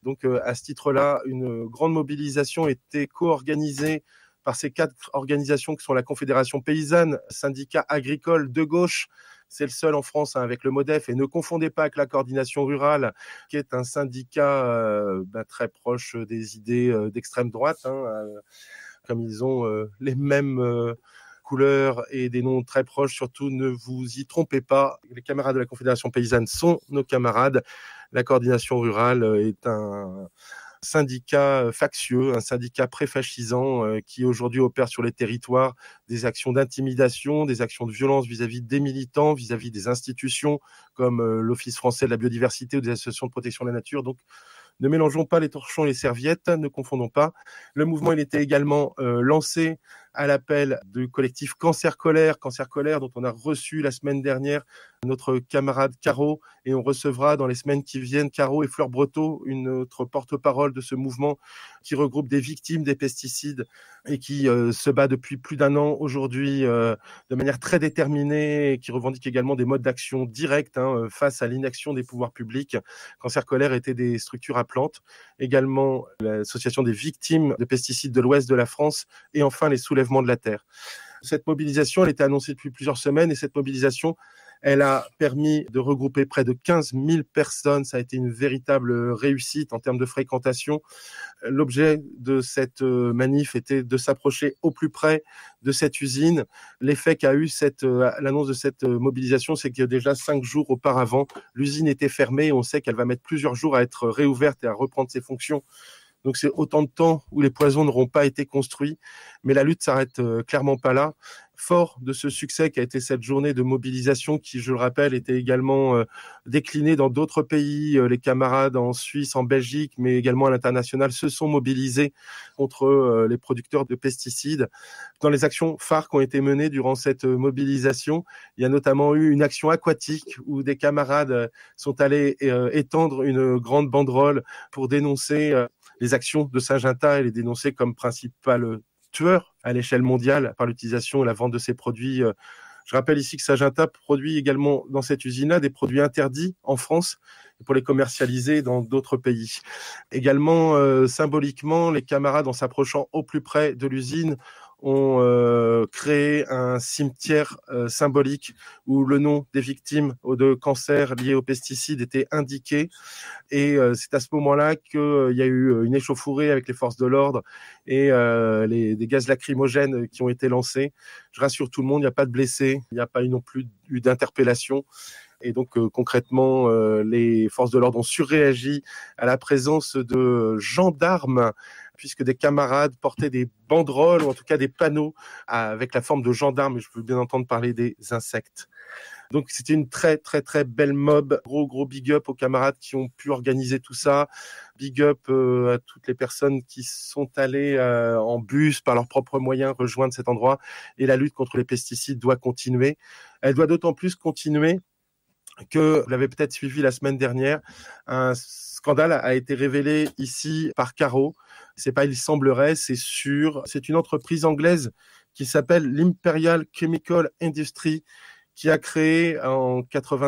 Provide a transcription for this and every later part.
Donc à ce titre-là, une grande mobilisation était co-organisée par ces 4 organisations qui sont la Confédération paysanne, syndicat agricole de gauche, c'est le seul en France avec le MODEF, et ne confondez pas avec la coordination rurale, qui est un syndicat très proche des idées d'extrême droite, comme ils ont les mêmes couleurs et des noms très proches. Surtout, ne vous y trompez pas. Les camarades de la Confédération paysanne sont nos camarades. La coordination rurale est un syndicat factieux, un syndicat préfascisant qui aujourd'hui opère sur les territoires des actions d'intimidation, des actions de violence vis-à-vis des militants, vis-à-vis des institutions comme l'Office français de la biodiversité ou des associations de protection de la nature. Donc, ne mélangeons pas les torchons et les serviettes, ne confondons pas. Le mouvement, il était également lancé à l'appel du collectif Cancer Colère dont on a reçu la semaine dernière notre camarade Caro, et on recevra dans les semaines qui viennent Caro et Fleur Breteau, une autre porte-parole de ce mouvement qui regroupe des victimes des pesticides et qui se bat depuis plus d'1 an aujourd'hui de manière très déterminée, et qui revendique également des modes d'action directs face à l'inaction des pouvoirs publics. Cancer Colère était des structures appelantes, également l'association des victimes de pesticides de l'ouest de la France, et enfin les soulèvements de la terre. Cette mobilisation, elle était annoncée depuis plusieurs semaines, et cette mobilisation, elle a permis de regrouper près de 15 000 personnes. Ça a été une véritable réussite en termes de fréquentation. L'objet de cette manif était de s'approcher au plus près de cette usine. L'effet qu'a eu l'annonce de cette mobilisation, c'est que déjà 5 jours auparavant, l'usine était fermée, et on sait qu'elle va mettre plusieurs jours à être réouverte et à reprendre ses fonctions. Donc c'est autant de temps où les poisons n'auront pas été construits, mais la lutte s'arrête clairement pas là. Fort de ce succès qu'a été cette journée de mobilisation qui, je le rappelle, était également déclinée dans d'autres pays. Les camarades en Suisse, en Belgique, mais également à l'international se sont mobilisés contre les producteurs de pesticides. Dans les actions phares qui ont été menées durant cette mobilisation, il y a notamment eu une action aquatique où des camarades sont allés étendre une grande banderole pour dénoncer les actions de Syngenta et les dénoncer comme principal tueur à l'échelle mondiale par l'utilisation et la vente de ces produits. Je rappelle ici que Syngenta produit également dans cette usine-là des produits interdits en France pour les commercialiser dans d'autres pays. Également, symboliquement, les camarades, en s'approchant au plus près de l'usine, ont créé un cimetière symbolique où le nom des victimes de cancer liés aux pesticides était indiqué. Et c'est à ce moment-là qu'il y a eu une échauffourée avec les forces de l'ordre et des gaz lacrymogènes qui ont été lancés. Je rassure tout le monde, il n'y a pas de blessés, il n'y a pas eu non plus d'interpellation. Et donc concrètement, les forces de l'ordre ont surréagi à la présence de gendarmes, puisque des camarades portaient des banderoles, ou en tout cas des panneaux avec la forme de gendarmes, et je veux bien entendre parler des insectes. Donc c'était une très très très belle mob. Gros big up aux camarades qui ont pu organiser tout ça. Big up à toutes les personnes qui sont allées en bus par leurs propres moyens rejoindre cet endroit. Et la lutte contre les pesticides doit continuer. Elle doit d'autant plus continuer que, vous l'avez peut-être suivi la semaine dernière, un scandale a été révélé ici par Caro. C'est pas il semblerait, c'est sûr. C'est une entreprise anglaise qui s'appelle l'Imperial Chemical Industry, qui a créé en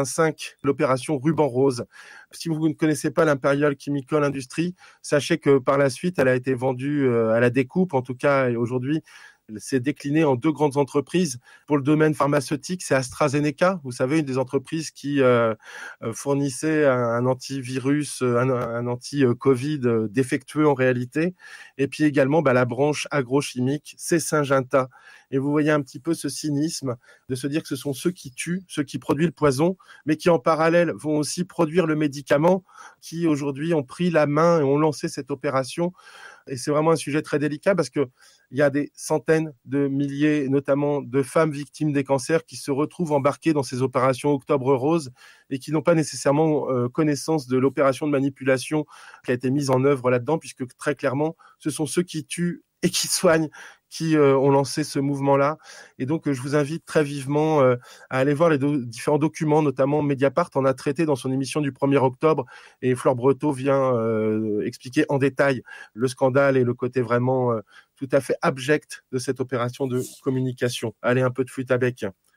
85 l'opération Ruban Rose. Si vous ne connaissez pas l'Imperial Chemical Industry, sachez que par la suite, elle a été vendue à la découpe, en tout cas, et aujourd'hui, elle s'est déclinée en 2 grandes entreprises. Pour le domaine pharmaceutique, c'est AstraZeneca, vous savez, une des entreprises qui fournissait un antivirus, un anti-Covid défectueux en réalité. Et puis également, la branche agrochimique, c'est Syngenta. Et vous voyez un petit peu ce cynisme de se dire que ce sont ceux qui tuent, ceux qui produisent le poison, mais qui en parallèle vont aussi produire le médicament, qui aujourd'hui ont pris la main et ont lancé cette opération. Et c'est vraiment un sujet très délicat parce que il y a des centaines de milliers, notamment de femmes victimes des cancers, qui se retrouvent embarquées dans ces opérations Octobre Rose et qui n'ont pas nécessairement connaissance de l'opération de manipulation qui a été mise en œuvre là-dedans, puisque très clairement, ce sont ceux qui tuent et qui soignent qui ont lancé ce mouvement-là. Et donc, je vous invite très vivement à aller voir les différents documents, notamment Mediapart en a traité dans son émission du 1er octobre, et Fleur Breteau vient expliquer en détail le scandale et le côté vraiment tout à fait abject de cette opération de communication. Allez, un peu de flûte à bec.